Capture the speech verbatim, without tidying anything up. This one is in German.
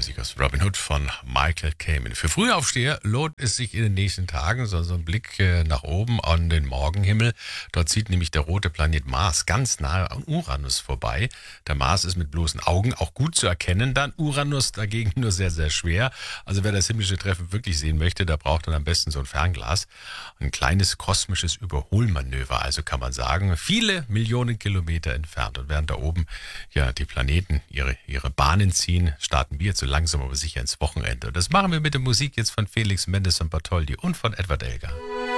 Musik aus Robin Hood von Michael Kamen. Für Frühaufsteher lohnt es sich in den nächsten Tagen so, so ein Blick äh, nach oben an den Morgenhimmel. Dort zieht nämlich der rote Planet Mars ganz nahe an Uranus vorbei. Der Mars ist mit bloßen Augen auch gut zu erkennen, dann Uranus dagegen nur sehr, sehr schwer. Also wer das himmlische Treffen wirklich sehen möchte, da braucht dann am besten so ein Fernglas. Ein kleines kosmisches Überholmanöver, also kann man sagen, viele Millionen Kilometer entfernt. Und während da oben ja die Planeten ihre, ihre Bahnen ziehen, starten wir jetzt so langsam aber sicher ins Wochenende. Und das machen wir mit der Musik jetzt von Felix Mendelssohn Bartholdy und von Edward Elgar.